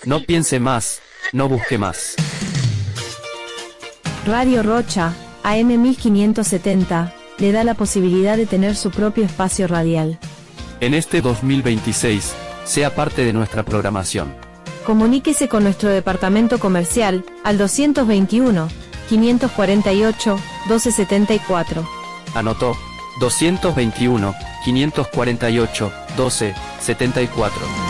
No piense más, no busque más. Radio Rocha, AM 1570, le da la posibilidad de tener su propio espacio radial. En este 2026, sea parte de nuestra programación. Comuníquese con nuestro departamento comercial, al 221 548 1274. Anotó, 221 548 1274.